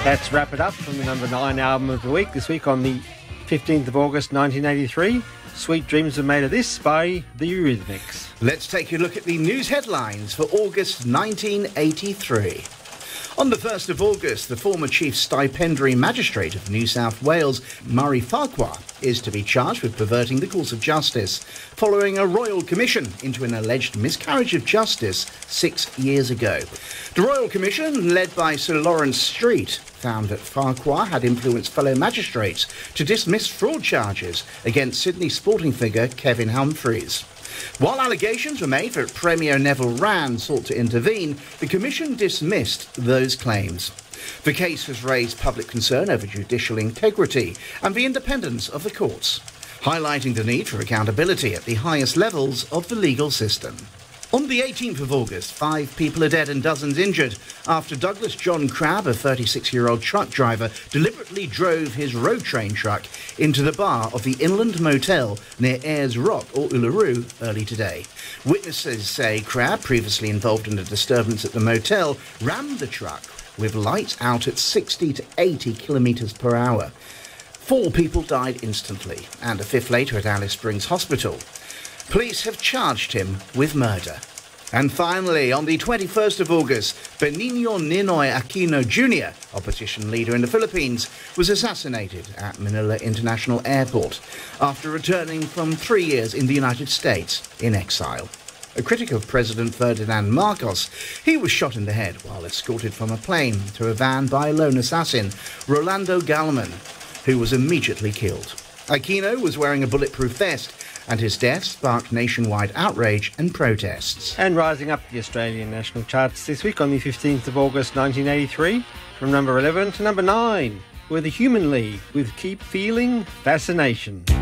That's Wrap It Up from the number 9 album of the week. This week on the 15th of August 1983, Sweet Dreams Were Made of This by the Eurythmics. Let's take a look at the news headlines for August 1983. On the 1st of August, the former Chief Stipendiary Magistrate of New South Wales, Murray Farquhar, is to be charged with perverting the course of justice following a royal commission into an alleged miscarriage of justice 6 years ago. The Royal Commission, led by Sir Lawrence Street, found that Farquhar had influenced fellow magistrates to dismiss fraud charges against Sydney sporting figure Kevin Humphreys. While allegations were made that Premier Neville Wran sought to intervene, the Commission dismissed those claims. The case has raised public concern over judicial integrity and the independence of the courts, highlighting the need for accountability at the highest levels of the legal system. On the 18th of August, 5 people are dead and dozens injured after Douglas John Crabb, a 36-year-old truck driver, deliberately drove his road train truck into the bar of the Inland Motel near Ayers Rock or Uluru early today. Witnesses say Crabb, previously involved in a disturbance at the motel, rammed the truck with lights out at 60 to 80 kilometres per hour. 4 people died instantly and a 5th later at Alice Springs Hospital. Police have charged him with murder. And finally, on the 21st of August, Benigno Ninoy Aquino Jr., opposition leader in the Philippines, was assassinated at Manila International Airport after returning from 3 years in the United States in exile. A critic of President Ferdinand Marcos, he was shot in the head while escorted from a plane to a van by a lone assassin, Rolando Galman, who was immediately killed. Aquino was wearing a bulletproof vest, and his death sparked nationwide outrage and protests. And rising up the Australian national charts this week on the 15th of August 1983, from number 11 to number 9, were the Human League with Keep Feeling Fascination.